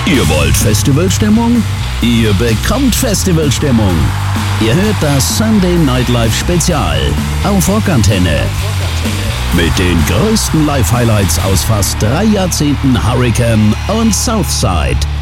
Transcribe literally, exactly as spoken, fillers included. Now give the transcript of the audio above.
Ihr wollt Festivalstimmung? Ihr bekommt Festivalstimmung. Ihr hört das Sunday Nightlife Spezial auf Rockantenne. Mit den größten Live-Highlights aus fast drei Jahrzehnten Hurricane und Southside.